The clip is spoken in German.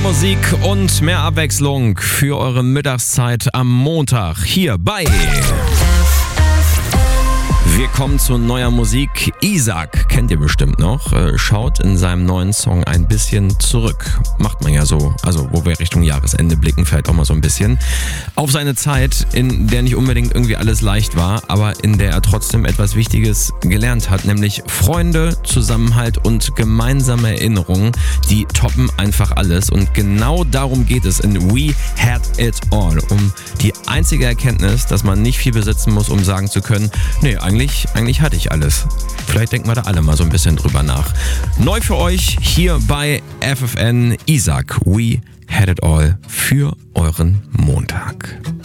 Musik und mehr Abwechslung für eure Mittagszeit am Montag hier bei... Wir kommen zu neuer Musik. Isaac kennt ihr bestimmt noch, schaut in seinem neuen Song ein bisschen zurück. Macht man ja so, also wo wir Richtung Jahresende blicken, vielleicht auch mal so ein bisschen. Auf seine Zeit, in der nicht unbedingt irgendwie alles leicht war, aber in der er trotzdem etwas Wichtiges gelernt hat, nämlich Freunde, Zusammenhalt und gemeinsame Erinnerungen, die toppen einfach alles. Und genau darum geht es in We Had It All, um die einzige Erkenntnis, dass man nicht viel besitzen muss, um sagen zu können, nee, eigentlich hatte ich alles. Vielleicht denken wir da alle mal so ein bisschen drüber nach. Neu für euch hier bei FFN Isaac. We Had It All für euren Montag.